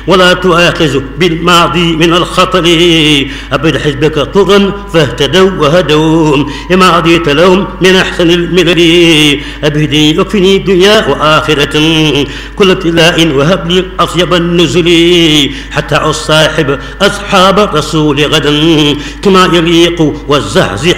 ولا تؤاخذ بالماضي من الخطر. أبد حزبك طغا فاهتدوا وهدوا لما رضيت لهم من أحسن الملل. أبدي يكفني دنيا وآخرة كل ابتلاء وهب لي أطيب النزل حتى أصاحب أصحاب الرسول غدا كما يليق والزحزح